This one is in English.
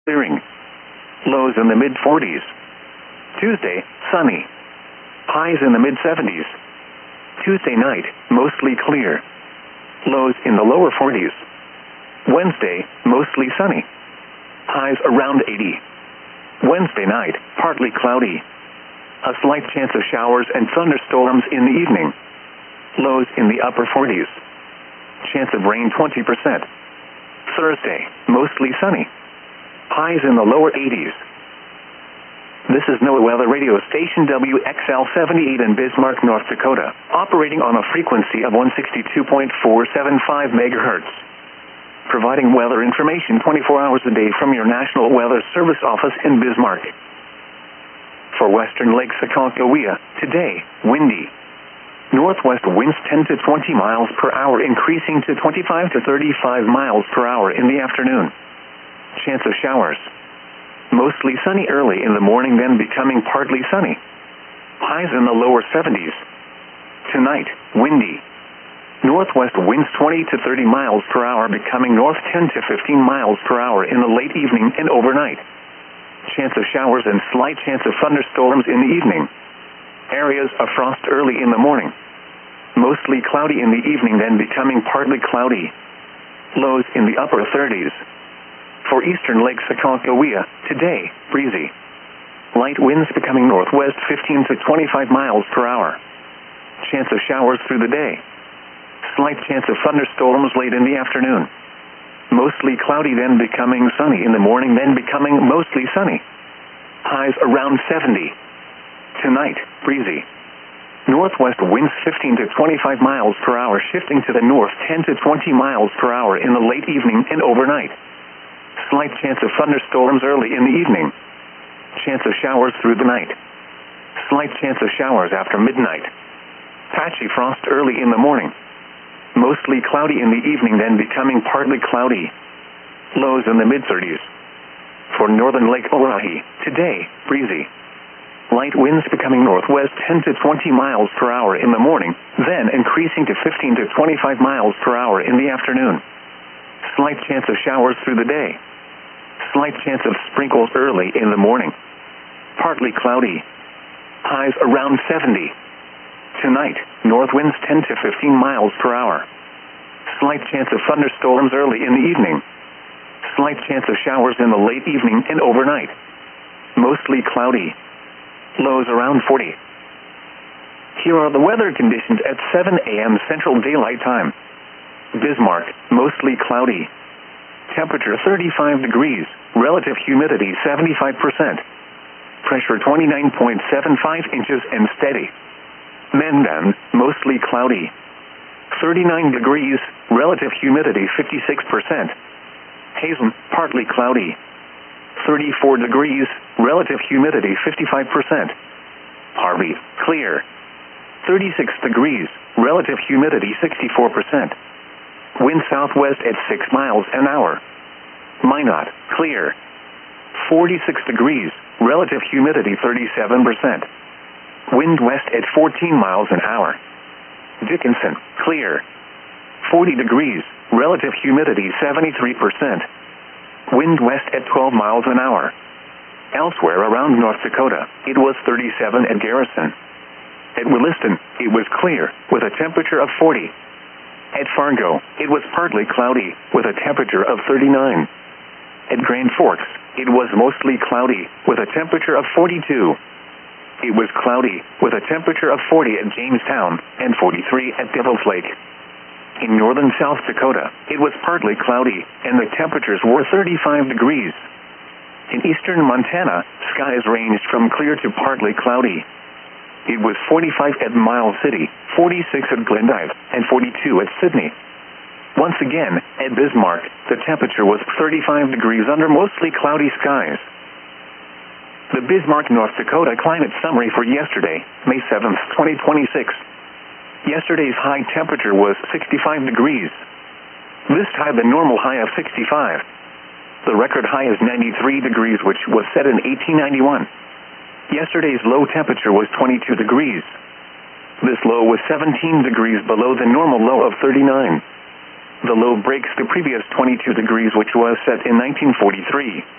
clearing. Lows in the mid-40s. Tuesday, sunny. Highs in the mid-70s. Tuesday night, mostly clear. Lows in the lower 40s. Wednesday, mostly sunny. Highs around 80. Wednesday night, partly cloudy. A slight chance of showers and thunderstorms in the evening. Lows in the upper 40s. Chance of rain 20%. Thursday, mostly sunny. Highs in the lower 80s. This is NOAA Weather Radio Station WXL78 in Bismarck, North Dakota, operating on a frequency of 162.475 megahertz. Providing weather information 24 hours a day from your National Weather Service office in Bismarck. For western Lake Sakakawea, today, windy. Northwest winds 10 to 20 miles per hour, increasing to 25 to 35 miles per hour in the afternoon. Chance of showers. Mostly sunny early in the morning, then becoming partly sunny. Highs in the lower 70s. Tonight, windy. Northwest winds 20 to 30 miles per hour, becoming north 10 to 15 miles per hour in the late evening and overnight. Chance of showers and slight chance of thunderstorms in the evening. Areas of frost early in the morning. Mostly cloudy in the evening, then becoming partly cloudy. Lows in the upper 30s. For eastern Lake Sakakawea, today, breezy. Light winds becoming northwest 15 to 25 miles per hour. Chance of showers through the day. Slight chance of thunderstorms late in the afternoon. Mostly cloudy, then becoming sunny in the morning, then becoming mostly sunny. Highs around 70. Tonight, breezy. Northwest winds 15 to 25 miles per hour, shifting to the north 10 to 20 miles per hour in the late evening and overnight. Slight chance of thunderstorms early in the evening. Chance of showers through the night. Slight chance of showers after midnight. Patchy frost early in the morning. Mostly cloudy in the evening, then becoming partly cloudy. Lows in the mid-30s. For northern Lake Oahe, today, breezy. Light winds becoming northwest 10 to 20 miles per hour in the morning, then increasing to 15 to 25 miles per hour in the afternoon. Slight chance of showers through the day. Slight chance of sprinkles early in the morning. Partly cloudy. Highs around 70. Tonight, north winds 10 to 15 miles per hour. Slight chance of thunderstorms early in the evening. Slight chance of showers in the late evening and overnight. Mostly cloudy. Lows around 40. Here are the weather conditions at 7 a.m. Central Daylight Time. Bismarck, mostly cloudy. Temperature 35 degrees. Relative humidity 75%. Pressure 29.75 inches and steady. Mandan, mostly cloudy. 39 degrees. Relative humidity 56%. Hazen, partly cloudy. 34 degrees. Relative humidity 55%. Harvey, clear. 36 degrees. Relative humidity 64%. Wind southwest at 6 miles an hour. Minot, clear. 46 degrees. Relative humidity 37%. Wind west at 14 miles an hour. Dickinson, clear. 40 degrees. Relative humidity 73%. Wind west at 12 miles an hour. Elsewhere around North Dakota, it was 37 at Garrison. At Williston, it was clear, with a temperature of 40. At Fargo, it was partly cloudy, with a temperature of 39. At Grand Forks, it was mostly cloudy, with a temperature of 42. It was cloudy, with a temperature of 40 at Jamestown, and 43 at Devil's Lake. In northern South Dakota, it was partly cloudy, and the temperatures were 35 degrees. In eastern Montana, skies ranged from clear to partly cloudy. It was 45 at Miles City, 46 at Glendive, and 42 at Sydney. Once again, at Bismarck, the temperature was 35 degrees under mostly cloudy skies. The Bismarck, North Dakota climate summary for yesterday, May 7, 2026. Yesterday's high temperature was 65 degrees. This tied the normal high of 65. The record high is 93 degrees, which was set in 1891. Yesterday's low temperature was 22 degrees. This low was 17 degrees below the normal low of 39. The low breaks the previous 22 degrees, which was set in 1943.